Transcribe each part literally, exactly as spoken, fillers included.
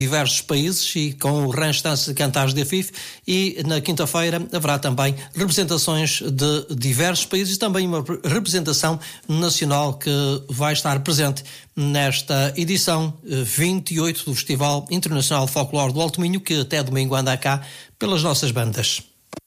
diversos países e com o Ranstança de Cantares de Afif, e na quinta-feira haverá também representações de diversos países e também uma representação nacional que vai estar presente nesta edição vinte e oito do Festival Internacional de Folclore do Alto Minho, que até domingo anda cá pelas nossas bandas.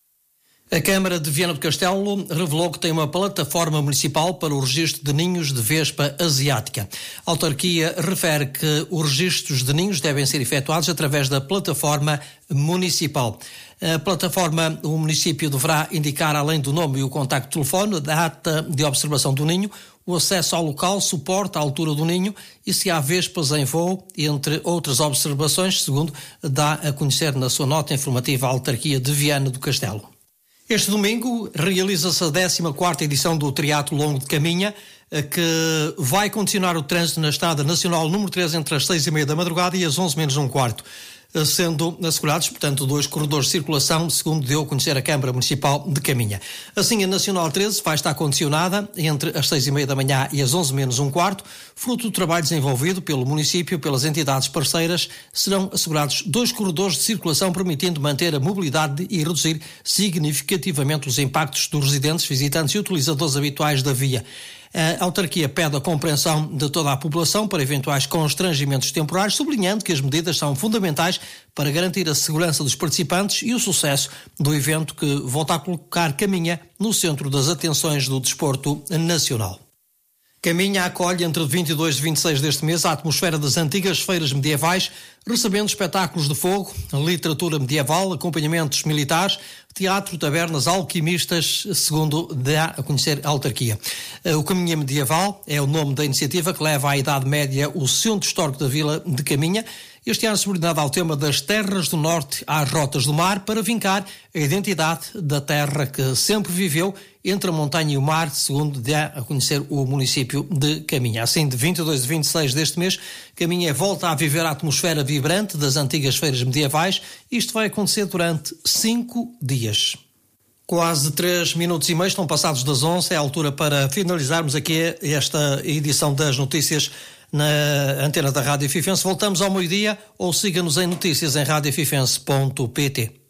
A Câmara de Viana do Castelo revelou que tem uma plataforma municipal para o registro de ninhos de vespa asiática. A autarquia refere que os registros de ninhos devem ser efetuados através da plataforma municipal. A plataforma, o município deverá indicar, além do nome e o contacto de telefone, a data de observação do ninho, o acesso ao local, suporte, a altura do ninho e se há vespas em voo, entre outras observações, segundo dá a conhecer na sua nota informativa a autarquia de Viana do Castelo. Este domingo realiza-se a décima quarta edição do Triatlo Longo de Caminha, que vai condicionar o trânsito na Estrada Nacional número três entre as seis e meia da madrugada e as onze menos um quarto, sendo assegurados, portanto, dois corredores de circulação, segundo deu a conhecer a Câmara Municipal de Caminha. Assim, a Nacional treze vai estar condicionada entre as seis e meia da manhã e as onze menos um quarto, fruto do trabalho desenvolvido pelo município, pelas entidades parceiras. Serão assegurados dois corredores de circulação, permitindo manter a mobilidade e reduzir significativamente os impactos dos residentes, visitantes e utilizadores habituais da via. A autarquia pede a compreensão de toda a população para eventuais constrangimentos temporários, sublinhando que as medidas são fundamentais para garantir a segurança dos participantes e o sucesso do evento, que volta a colocar Caminha no centro das atenções do desporto nacional. Caminha acolhe entre vinte e dois e vinte e seis deste mês a atmosfera das antigas feiras medievais, recebendo espetáculos de fogo, literatura medieval, acompanhamentos militares, teatro, tabernas, alquimistas, segundo dá a conhecer a autarquia. O Caminha Medieval é o nome da iniciativa que leva à Idade Média o centro histórico da vila de Caminha, este ano subordinado ao tema das terras do norte às rotas do mar, para vincar a identidade da terra que sempre viveu entre a montanha e o mar, segundo dá a conhecer o município de Caminha. Assim, de vinte e dois a vinte e seis deste mês, Caminha volta a viver a atmosfera vibrante das antigas feiras medievais. Isto vai acontecer durante cinco dias. Quase três minutos e meio estão passados das onze, é a altura para finalizarmos aqui esta edição das notícias na antena da Rádio Fifense. Voltamos ao meio-dia ou siga-nos em notícias em rádio fifense ponto pt.